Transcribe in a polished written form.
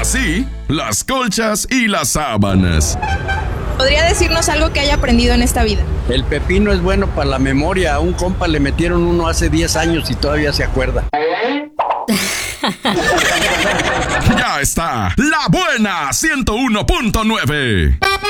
así las colchas y las sábanas. ¿Podría decirnos algo que haya aprendido en esta vida? El pepino es bueno para la memoria. A un compa le metieron uno hace 10 años y todavía se acuerda. Ya está, La Buena 101.9.